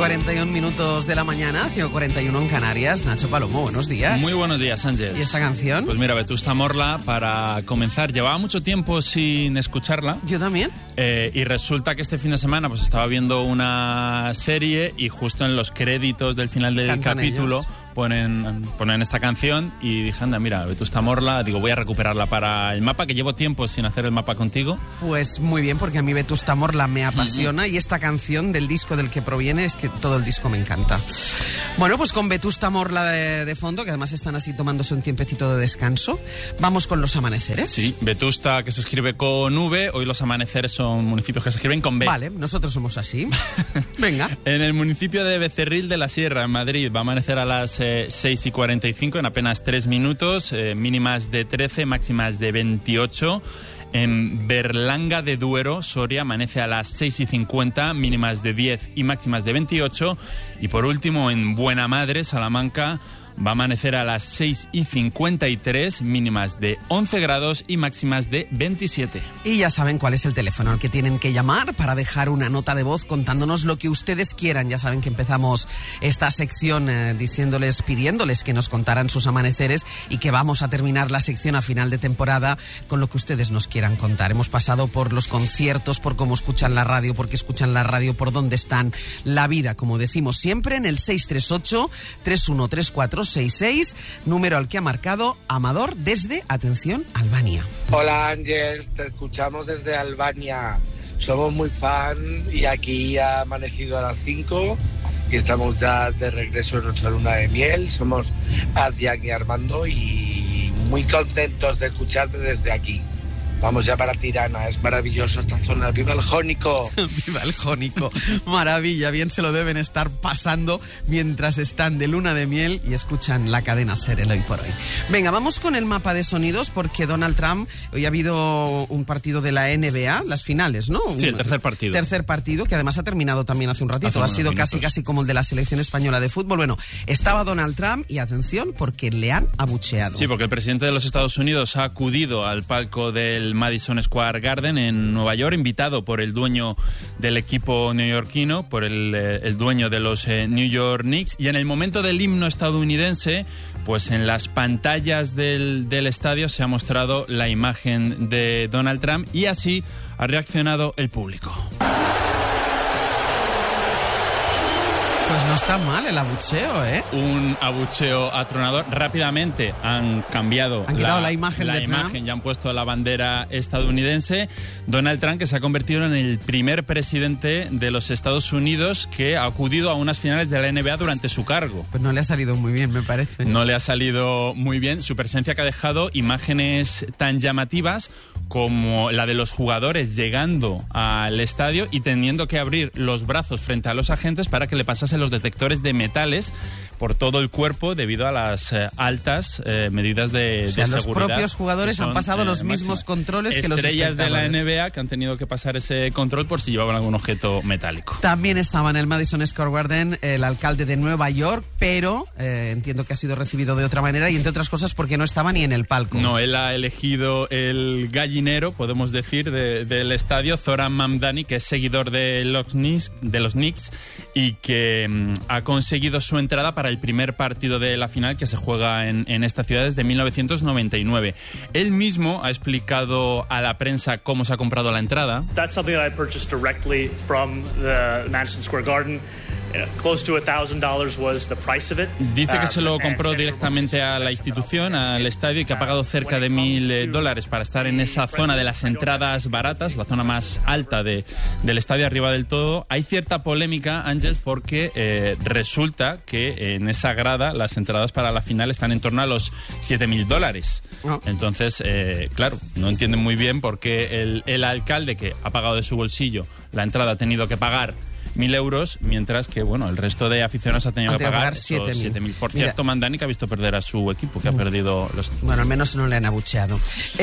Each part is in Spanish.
6:41 de la mañana, 5:41 en Canarias. Nacho Palomo, buenos días. Muy buenos días, Ángel. ¿Y esta canción? Pues mira, Vetusta Morla, para comenzar, llevaba mucho tiempo sin escucharla. Yo también. Y resulta que este fin de semana pues estaba viendo una serie y justo en los créditos del final del capítulo ellos. Ponen esta canción y dije, anda, mira, Vetusta Morla, digo, voy a recuperarla para el mapa, que llevo tiempo sin hacer el mapa contigo. Pues muy bien, porque a mí Vetusta Morla me apasiona y esta canción del disco del que proviene es que todo el disco me encanta. Bueno, pues con Vetusta Morla de fondo, que además están así tomándose un tiempecito de descanso, vamos con los amaneceres. Sí, Vetusta, que se escribe con V, hoy los amaneceres son municipios que se escriben con B. Vale, nosotros somos así. Venga. En el municipio de Becerril de la Sierra, en Madrid, va a amanecer a las 6:45, en apenas 3 minutos, mínimas de 13, máximas de 28. En Berlanga de Duero, Soria, amanece a las 6:50, mínimas de 10 y máximas de 28. Y por último, en Buenamadre, Salamanca, va a amanecer a las 6:53, mínimas de 11 grados y máximas de 27. Y ya saben cuál es el teléfono al que tienen que llamar para dejar una nota de voz contándonos lo que ustedes quieran. Ya saben que empezamos esta sección pidiéndoles que nos contaran sus amaneceres y que vamos a terminar la sección a final de temporada con lo que ustedes nos quieran contar. Hemos pasado por los conciertos, por cómo escuchan la radio, por qué escuchan la radio, por dónde están, la vida, como decimos siempre, en el 638-313466, número al que ha marcado Amador desde, atención, Albania. Hola Ángel, te escuchamos desde Albania. Somos muy fan y aquí ha amanecido a las 5 y estamos ya de regreso en nuestra luna de miel. Somos Adrián y Armando y muy contentos de escucharte desde aquí. Vamos ya para Tirana, es maravilloso esta zona. ¡Viva el Jónico! ¡Viva el Jónico! Maravilla, bien se lo deben estar pasando mientras están de luna de miel y escuchan la cadena SER, el Hoy por Hoy. Venga, vamos con el mapa de sonidos porque Donald Trump, hoy ha habido un partido de la NBA, las finales, ¿no? Sí, el tercer partido. Tercer partido, que además ha terminado también hace un ratito. Ha sido casi como el de la selección española de fútbol. Bueno, estaba Donald Trump y atención porque le han abucheado. Sí, porque el presidente de los Estados Unidos ha acudido al palco del Madison Square Garden en Nueva York, invitado por el dueño del equipo neoyorquino, por el dueño de los New York Knicks, y en el momento del himno estadounidense, pues en las pantallas del estadio se ha mostrado la imagen de Donald Trump y así ha reaccionado el público. Pues no está mal el abucheo, ¿eh? Un abucheo atronador. Rápidamente han cambiado la imagen de Trump. Ya han puesto la bandera estadounidense. Donald Trump, que se ha convertido en el primer presidente de los Estados Unidos que ha acudido a unas finales de la NBA durante su cargo. Pues no le ha salido muy bien, me parece. No le ha salido muy bien. Su presencia que ha dejado imágenes tan llamativas como la de los jugadores llegando al estadio y teniendo que abrir los brazos frente a los agentes para que le pasasen los detectores de metales por todo el cuerpo debido a las altas medidas de seguridad. Los propios jugadores han pasado los mismos controles que los estrellas de la NBA que han tenido que pasar ese control por si llevaban algún objeto metálico. También estaba en el Madison Square Garden el alcalde de Nueva York, pero entiendo que ha sido recibido de otra manera y entre otras cosas porque no estaba ni en el palco. No, él ha elegido el gallinero, podemos decir, del estadio, Zoran Mamdani, que es seguidor de los Knicks y que ha conseguido su entrada para el primer partido de la final que se juega en esta ciudad desde 1999. Él mismo ha explicado a la prensa cómo se ha comprado la entrada. That's something that I purchased directly from the Madison Square Garden. Close to $1,000 was the price of it. Dice que se lo compró directamente a la institución, al estadio, y que ha pagado cerca de $1,000 para estar en esa zona de las entradas baratas, la zona más alta del estadio, arriba del todo. Hay cierta polémica, Ángel, porque resulta que en esa grada las entradas para la final están en torno a los $7,000. Oh. Entonces, claro, no entienden muy bien por qué el alcalde, que ha pagado de su bolsillo la entrada, ha tenido que pagar 1.000 euros, mientras que bueno, el resto de aficionados ha tenido que pagar 7.000. Por cierto, Mamdani, que ha visto perder a su equipo, que ha perdido los... Bueno, al menos no le han abucheado.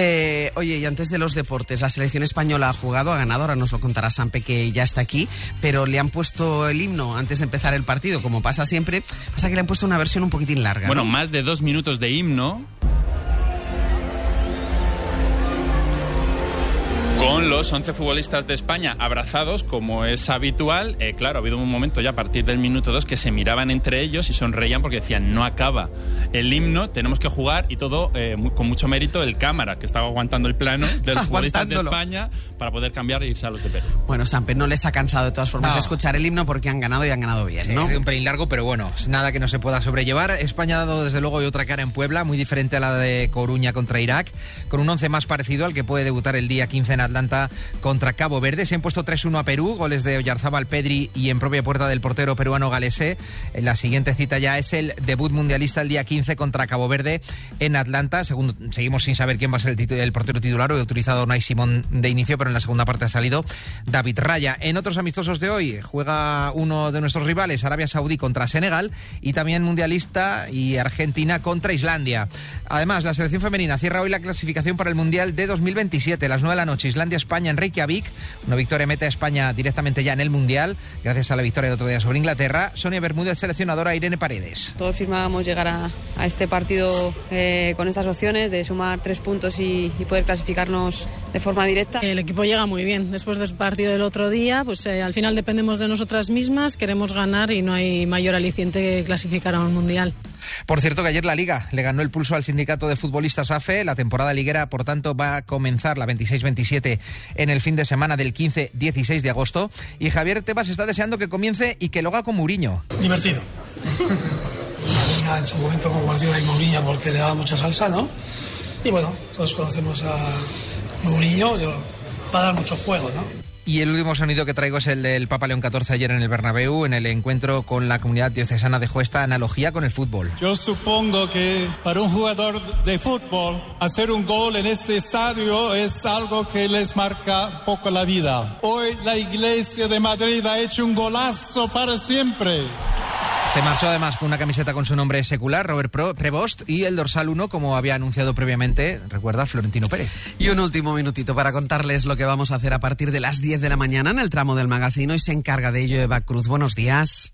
Oye, y antes de los deportes, la selección española ha jugado, ha ganado, ahora nos lo contará Sampe, que ya está aquí, pero le han puesto el himno antes de empezar el partido, como pasa siempre, pasa que le han puesto una versión un poquitín larga. Bueno, ¿no? Más de 2 minutos de himno. Con los 11 futbolistas de España abrazados, como es habitual. Claro, ha habido un momento ya a partir del minuto 2 que se miraban entre ellos y sonreían porque decían, no acaba el himno, tenemos que jugar, y todo con mucho mérito el cámara, que estaba aguantando el plano de los futbolistas de España para poder cambiar e irse a los de Perú. Bueno, Samper, no les ha cansado de todas formas escuchar el himno porque han ganado y han ganado bien, ¿no? Sí, un pelín largo, pero bueno, nada que no se pueda sobrellevar. España ha dado desde luego otra cara en Puebla, muy diferente a la de Coruña contra Irak, con un 11 más parecido al que puede debutar el día 15 en Atlanta contra Cabo Verde. Se han puesto 3-1 a Perú, goles de Oyarzábal, Pedri y en propia puerta del portero peruano Galesé. La siguiente cita ya es el debut mundialista el día 15 contra Cabo Verde en Atlanta. Seguimos sin saber quién va a ser el portero titular. Hoy ha utilizado Unai Simón de inicio, pero en la segunda parte ha salido David Raya. En otros amistosos de hoy juega uno de nuestros rivales, Arabia Saudí contra Senegal, y también mundialista y Argentina contra Islandia. Además, la selección femenina cierra hoy la clasificación para el Mundial de 2027. A las 9 de la noche, Islandia-España en Reykjavik. Una victoria mete a España directamente ya en el Mundial, gracias a la victoria del otro día sobre Inglaterra. Sonia Bermúdez, seleccionadora, Irene Paredes. Todos firmábamos llegar a este partido con estas opciones de sumar 3 puntos y poder clasificarnos de forma directa. El equipo llega muy bien. Después del partido del otro día, pues al final dependemos de nosotras mismas, queremos ganar y no hay mayor aliciente que clasificar a un Mundial. Por cierto, que ayer la Liga le ganó el pulso al sindicato de futbolistas AFE. La temporada liguera, por tanto, va a comenzar la 26-27 en el fin de semana del 15-16 de agosto. Y Javier Tebas está deseando que comience y que lo haga con Mourinho. Divertido. La Liga en su momento con Guardiola y Mourinho porque le daba mucha salsa, ¿no? Y bueno, todos conocemos a Mourinho, va a dar mucho juego, ¿no? Y el último sonido que traigo es el del Papa León XIV ayer en el Bernabéu. En el encuentro con la comunidad diocesana dejó esta analogía con el fútbol. Yo supongo que para un jugador de fútbol hacer un gol en este estadio es algo que les marca poco la vida. Hoy la Iglesia de Madrid ha hecho un golazo para siempre. Se marchó además con una camiseta con su nombre secular, Robert Prevost, y el dorsal 1, como había anunciado previamente, recuerda, Florentino Pérez. Y un último minutito para contarles lo que vamos a hacer a partir de las 10 de la mañana en el tramo del Magazino, y se encarga de ello Eva Cruz. Buenos días.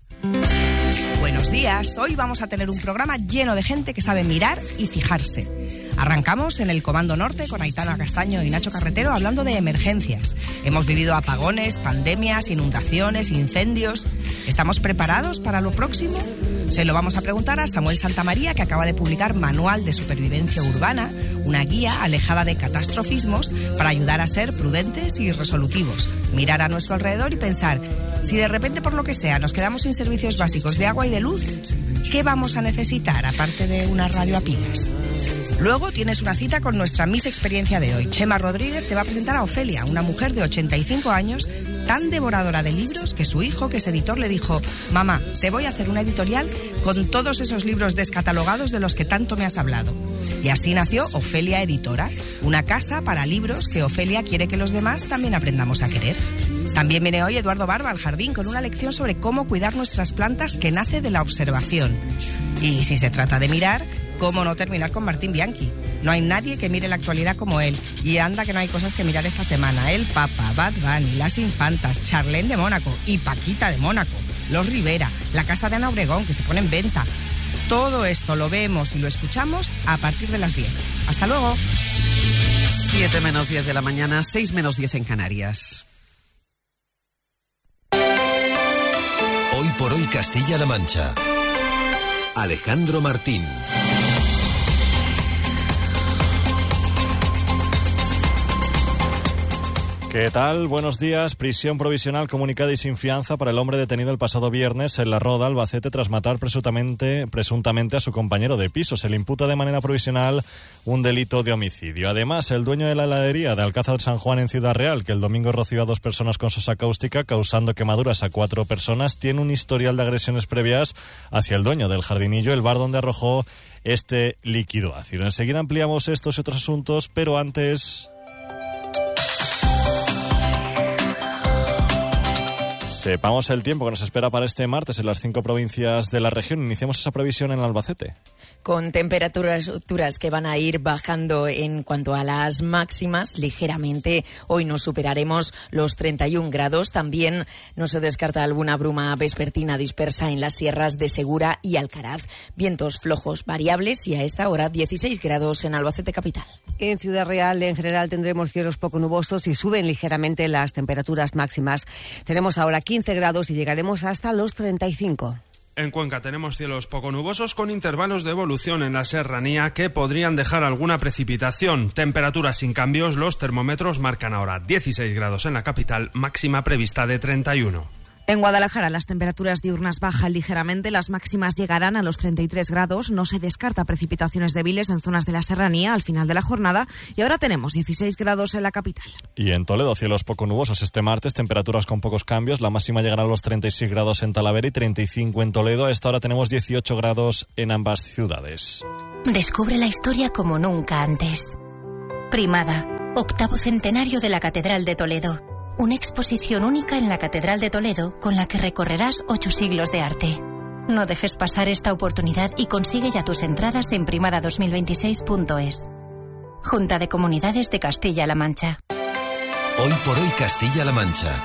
Buenos días. Hoy vamos a tener un programa lleno de gente que sabe mirar y fijarse. Arrancamos en el Comando Norte con Aitana Castaño y Nacho Carretero hablando de emergencias. Hemos vivido apagones, pandemias, inundaciones, incendios. ¿Estamos preparados para lo próximo? Se lo vamos a preguntar a Samuel Santamaría, que acaba de publicar Manual de Supervivencia Urbana, una guía alejada de catastrofismos para ayudar a ser prudentes y resolutivos, mirar a nuestro alrededor y pensar, si de repente por lo que sea nos quedamos sin servicios básicos de agua y de luz, ¿qué vamos a necesitar aparte de una radio a pilas? Luego tienes una cita con nuestra Miss Experiencia de hoy. Chema Rodríguez te va a presentar a Ofelia, una mujer de 85 años, tan devoradora de libros que su hijo, que es editor, le dijo: mamá, te voy a hacer una editorial con todos esos libros descatalogados de los que tanto me has hablado. Y así nació Ofelia Editora, una casa para libros que Ofelia quiere que los demás también aprendamos a querer. También viene hoy Eduardo Barba al jardín con una lección sobre cómo cuidar nuestras plantas que nace de la observación. Y si se trata de mirar, ¿cómo no terminar con Martín Bianchi? No hay nadie que mire la actualidad como él. Y anda que no hay cosas que mirar esta semana. El Papa, Bad Bunny, las Infantas, Charlene de Mónaco y Paquita de Mónaco, los Rivera, la casa de Ana Obregón que se pone en venta. Todo esto lo vemos y lo escuchamos a partir de las 10. ¡Hasta luego! 7 menos 10 de la mañana, 6 menos 10 en Canarias. Hoy por hoy Castilla-La Mancha. Alejandro Martín. ¿Qué tal? Buenos días. Prisión provisional comunicada y sin fianza para el hombre detenido el pasado viernes en La Roda, Albacete, tras matar presuntamente a su compañero de piso. Se le imputa de manera provisional un delito de homicidio. Además, el dueño de la heladería de Alcázar San Juan en Ciudad Real, que el domingo roció a 2 personas con sosa cáustica, causando quemaduras a 4 personas, tiene un historial de agresiones previas hacia el dueño del jardinillo, el bar donde arrojó este líquido ácido. Enseguida ampliamos estos y otros asuntos, pero antes... Sepamos el tiempo que nos espera para este martes en las 5 provincias de la región. Iniciamos esa previsión en Albacete. Con temperaturas que van a ir bajando en cuanto a las máximas ligeramente. Hoy no superaremos los 31 grados. También no se descarta alguna bruma vespertina dispersa en las sierras de Segura y Alcaraz. Vientos flojos variables y a esta hora 16 grados en Albacete capital. En Ciudad Real, en general, tendremos cielos poco nubosos y suben ligeramente las temperaturas máximas. Tenemos ahora 15 grados y llegaremos hasta los 35. En Cuenca tenemos cielos poco nubosos con intervalos de evolución en la serranía que podrían dejar alguna precipitación. Temperaturas sin cambios, los termómetros marcan ahora 16 grados en la capital, máxima prevista de 31. En Guadalajara las temperaturas diurnas bajan ligeramente, las máximas llegarán a los 33 grados, no se descarta precipitaciones débiles en zonas de la serranía al final de la jornada y ahora tenemos 16 grados en la capital. Y en Toledo cielos poco nubosos este martes, temperaturas con pocos cambios, la máxima llegará a los 36 grados en Talavera y 35 en Toledo, a esta hora tenemos 18 grados en ambas ciudades. Descubre la historia como nunca antes. Primada, 8º centenario de la Catedral de Toledo. Una exposición única en la Catedral de Toledo con la que recorrerás 8 siglos de arte. No dejes pasar esta oportunidad y consigue ya tus entradas en primada2026.es. Junta de Comunidades de Castilla-La Mancha. Hoy por hoy Castilla-La Mancha.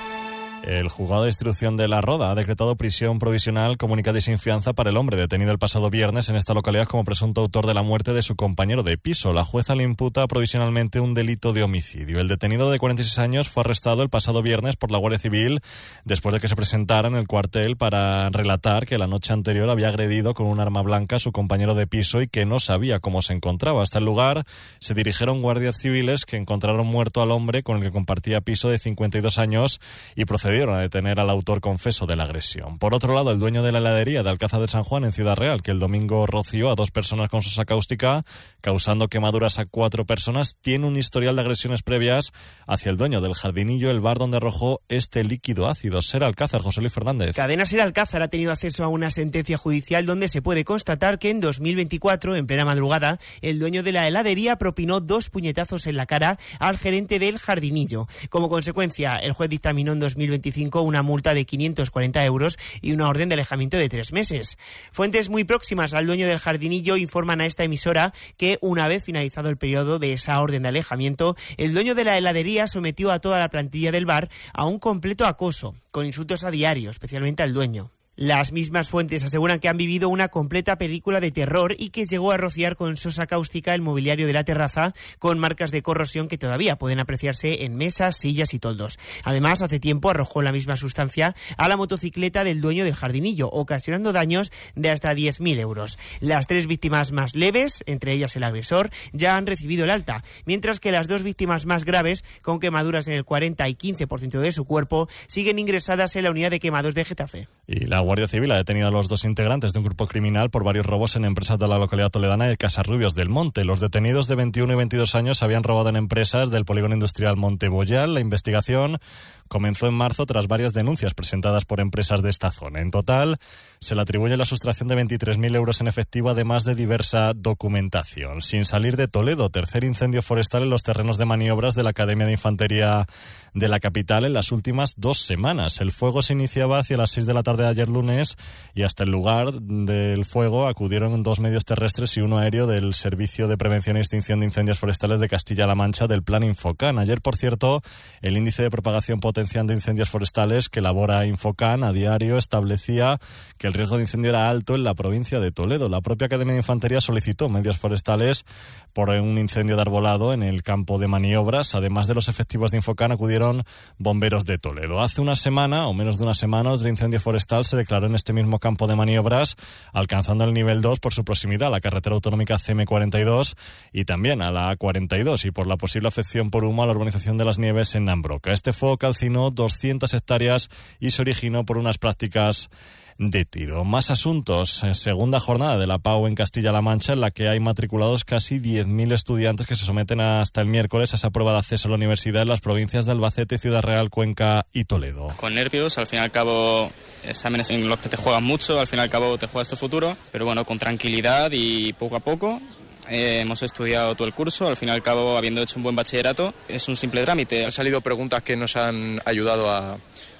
El juzgado de instrucción de La Roda ha decretado prisión provisional comunicada y sin fianza para el hombre detenido el pasado viernes en esta localidad como presunto autor de la muerte de su compañero de piso. La jueza le imputa provisionalmente un delito de homicidio. El detenido de 46 años fue arrestado el pasado viernes por la Guardia Civil después de que se presentara en el cuartel para relatar que la noche anterior había agredido con un arma blanca a su compañero de piso y que no sabía cómo se encontraba. Hasta el lugar se dirigieron guardias civiles que encontraron muerto al hombre con el que compartía piso de 52 años y procedieron a detener al autor confeso de la agresión. Por otro lado, el dueño de la heladería de Alcázar de San Juan en Ciudad Real, que el domingo roció a 2 personas con sosa cáustica, causando quemaduras a 4 personas, tiene un historial de agresiones previas hacia el dueño del Jardinillo, el bar donde arrojó este líquido ácido. Ser Alcázar, José Luis Fernández. Cadena Ser Alcázar ha tenido acceso a una sentencia judicial donde se puede constatar que en 2024, en plena madrugada, el dueño de la heladería propinó 2 puñetazos en la cara al gerente del Jardinillo. Como consecuencia, el juez dictaminó en 2025 una multa de 540 euros y una orden de alejamiento de 3 meses. Fuentes muy próximas al dueño del Jardinillo informan a esta emisora que una vez finalizado el periodo de esa orden de alejamiento, el dueño de la heladería sometió a toda la plantilla del bar a un completo acoso, con insultos a diario, especialmente al dueño. Las mismas fuentes aseguran que han vivido una completa película de terror y que llegó a rociar con sosa cáustica el mobiliario de la terraza con marcas de corrosión que todavía pueden apreciarse en mesas, sillas y toldos. Además, hace tiempo arrojó la misma sustancia a la motocicleta del dueño del Jardinillo, ocasionando daños de hasta 10.000 euros. Las 3 víctimas más leves, entre ellas el agresor, ya han recibido el alta, mientras que las 2 víctimas más graves, con quemaduras en el 40 y 15% de su cuerpo, siguen ingresadas en la unidad de quemados de Getafe. Y la Guardia Civil ha detenido a los 2 integrantes de un grupo criminal por varios robos en empresas de la localidad toledana de Casarrubios del Monte. Los detenidos de 21 y 22 años habían robado en empresas del polígono industrial Monte Boyal. La investigación comenzó en marzo tras varias denuncias presentadas por empresas de esta zona. En total, se le atribuye la sustracción de 23.000 euros en efectivo, además de diversa documentación. Sin salir de Toledo, tercer incendio forestal en los terrenos de maniobras de la Academia de Infantería de la capital en las últimas 2 semanas. El fuego se iniciaba hacia las 6 de la tarde de ayer lunes y hasta el lugar del fuego acudieron 2 medios terrestres y 1 aéreo del Servicio de Prevención e Extinción de Incendios Forestales de Castilla-La Mancha del Plan Infocan. Ayer, por cierto, el índice de propagación potencial de incendios forestales que elabora Infocan a diario establecía que el riesgo de incendio era alto en la provincia de Toledo. La propia Academia de Infantería solicitó medios forestales por un incendio de arbolado en el campo de maniobras. Además de los efectivos de Infocan, acudieron bomberos de Toledo. Hace una semana, o menos de una semana, otro incendio forestal se declaró en este mismo campo de maniobras, alcanzando el nivel 2 por su proximidad a la carretera autonómica CM42 y también a la A42 y por la posible afección por humo a la urbanización de Las Nieves en Nambroca. Este fuego calcinó 200 hectáreas y se originó por unas prácticas de tiro. Más asuntos. Segunda jornada de la PAU en Castilla-La Mancha, en la que hay matriculados casi 10.000 estudiantes que se someten hasta el miércoles a esa prueba de acceso a la universidad en las provincias de Albacete, Ciudad Real, Cuenca y Toledo. Con nervios, al fin y al cabo, exámenes en los que te juegas mucho, al fin y al cabo te juegas tu futuro, pero bueno, con tranquilidad y poco a poco. Hemos estudiado todo el curso, al fin y al cabo, habiendo hecho un buen bachillerato, es un simple trámite. Han salido preguntas que nos han ayudado a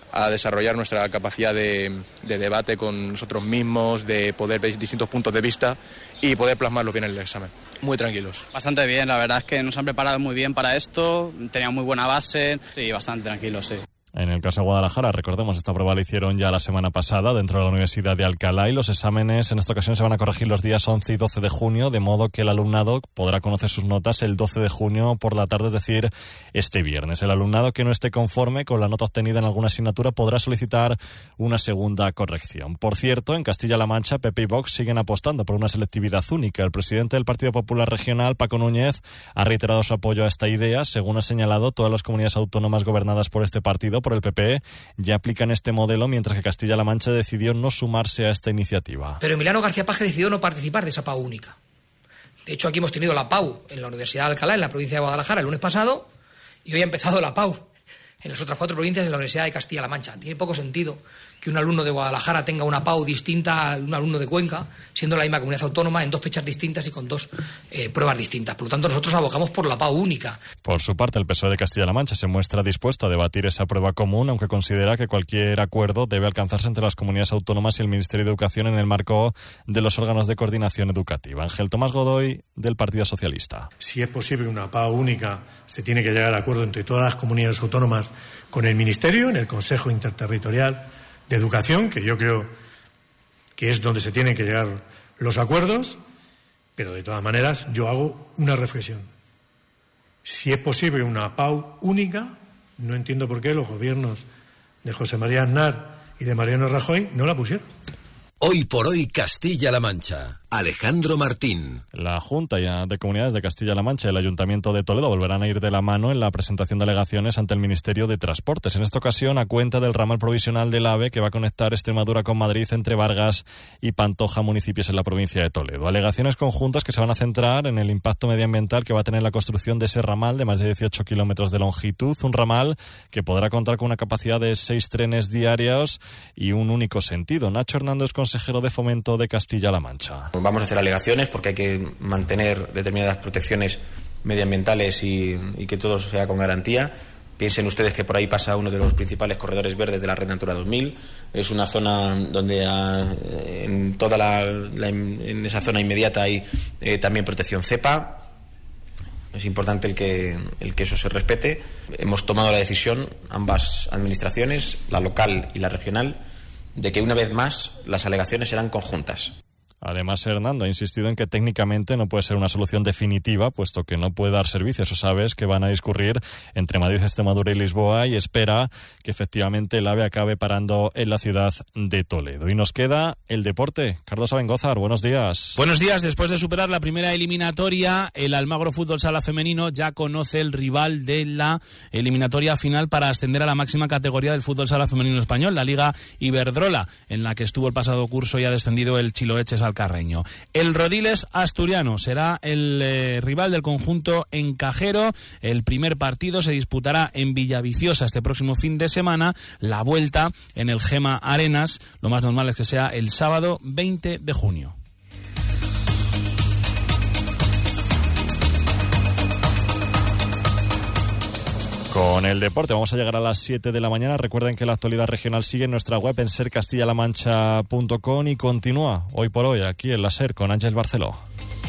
a desarrollar nuestra capacidad de debate con nosotros mismos, de poder ver distintos puntos de vista y poder plasmarlo bien en el examen. Muy tranquilos. Bastante bien, la verdad es que nos han preparado muy bien para esto, tenían muy buena base, sí, bastante tranquilos, sí. En el caso de Guadalajara, recordemos, esta prueba la hicieron ya la semana pasada dentro de la Universidad de Alcalá y los exámenes en esta ocasión se van a corregir los días 11 y 12 de junio, de modo que el alumnado podrá conocer sus notas el 12 de junio por la tarde, es decir, este viernes. El alumnado que no esté conforme con la nota obtenida en alguna asignatura podrá solicitar una segunda corrección. Por cierto, en Castilla-La Mancha, PP y Vox siguen apostando por una selectividad única. El presidente del Partido Popular Regional, Paco Núñez, ha reiterado su apoyo a esta idea. Según ha señalado, todas las comunidades autónomas gobernadas por este partido, por el PP, ya aplican este modelo, mientras que Castilla-La Mancha decidió no sumarse a esta iniciativa. Pero Emiliano García Paje decidió no participar de esa PAU única. De hecho, aquí hemos tenido la PAU en la Universidad de Alcalá, en la provincia de Guadalajara, el lunes pasado, y hoy ha empezado la PAU en las otras 4 provincias de la Universidad de Castilla-La Mancha. Tiene poco sentido que un alumno de Guadalajara tenga una PAU distinta a un alumno de Cuenca, siendo la misma comunidad autónoma, en 2 fechas distintas y con 2 pruebas distintas. Por lo tanto, nosotros abogamos por la PAU única. Por su parte, el PSOE de Castilla-La Mancha se muestra dispuesto a debatir esa prueba común, aunque considera que cualquier acuerdo debe alcanzarse entre las comunidades autónomas y el Ministerio de Educación en el marco de los órganos de coordinación educativa. Ángel Tomás Godoy, del Partido Socialista. Si es posible una PAU única, se tiene que llegar a acuerdo entre todas las comunidades autónomas con el Ministerio, en el Consejo Interterritorial de Educación, que yo creo que es donde se tienen que llegar los acuerdos, pero de todas maneras yo hago una reflexión. Si es posible una PAU única, no entiendo por qué los gobiernos de José María Aznar y de Mariano Rajoy no la pusieron. Hoy por hoy Castilla-La Mancha. Alejandro Martín. La Junta de Comunidades de Castilla-La Mancha y el Ayuntamiento de Toledo volverán a ir de la mano en la presentación de alegaciones ante el Ministerio de Transportes. En esta ocasión a cuenta del ramal provisional del AVE que va a conectar Extremadura con Madrid entre Vargas y Pantoja, municipios en la provincia de Toledo. Alegaciones conjuntas que se van a centrar en el impacto medioambiental que va a tener la construcción de ese ramal de más de 18 kilómetros de longitud. Un ramal que podrá contar con una capacidad de 6 trenes diarios y un único sentido. Nacho Hernández, consejero de Fomento de Castilla-La Mancha. Vamos a hacer alegaciones porque hay que mantener determinadas protecciones medioambientales y que todo sea con garantía. Piensen ustedes que por ahí pasa uno de los principales corredores verdes de la Red Natura 2000. Es una zona donde en esa zona inmediata hay también protección cepa. Es importante el que eso se respete. Hemos tomado la decisión, ambas administraciones, la local y la regional, de que una vez más las alegaciones serán conjuntas. Además, Hernando ha insistido en que técnicamente no puede ser una solución definitiva, puesto que no puede dar servicio a esos aves que van a discurrir entre Madrid, Extremadura y Lisboa, y espera que efectivamente el AVE acabe parando en la ciudad de Toledo. Y nos queda el deporte. Carlos Abengózar, buenos días. Buenos días. Después de superar la primera eliminatoria, el Almagro Fútbol Sala Femenino ya conoce el rival de la eliminatoria final para ascender a la máxima categoría del Fútbol Sala Femenino español, la Liga Iberdrola, en la que estuvo el pasado curso y ha descendido el Chiloeches Carreño. El Rodiles asturiano será el rival del conjunto encajero. El primer partido se disputará en Villaviciosa este próximo fin de semana. La vuelta en el Gema Arenas, lo más normal es que sea el sábado 20 de junio. Con el deporte vamos a llegar a las 7 de la mañana. Recuerden que la actualidad regional sigue en nuestra web en sercastillalamancha.com y continúa hoy por hoy aquí en la SER con Ángel Barceló.